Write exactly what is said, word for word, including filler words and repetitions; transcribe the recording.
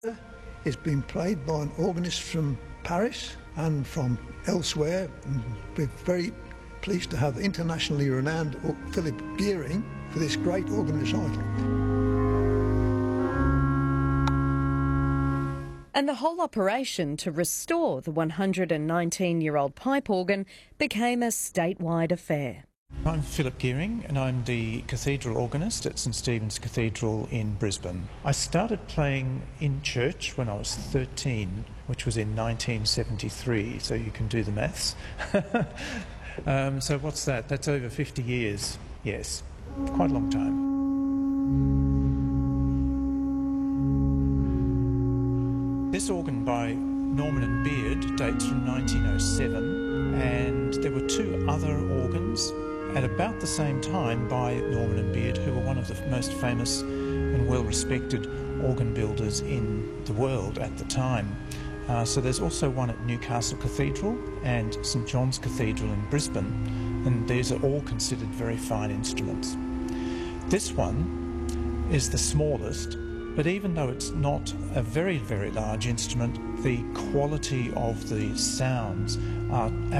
It's been played by an organist from Paris and from elsewhere, and we're very pleased to have internationally renowned Philip Geering for this great organ recital. And the whole operation to restore the one hundred nineteen-year-old pipe organ became a statewide affair. I'm Philip Geering and I'm the cathedral organist at St Stephen's Cathedral in Brisbane. I started playing in church when I was thirteen, which was in nineteen seventy-three, so you can do the maths. um, so what's that? That's over fifty years. Yes, quite a long time. This organ by Norman and Beard dates from nineteen oh seven, and there were two other organs at about the same time by Norman and Beard, who were one of the most famous and well-respected organ builders in the world at the time. Uh, so there's also one at Newcastle Cathedral and St John's Cathedral in Brisbane, and these are all considered very fine instruments. This one is the smallest, but even though it's not a very, very large instrument, the quality of the sounds are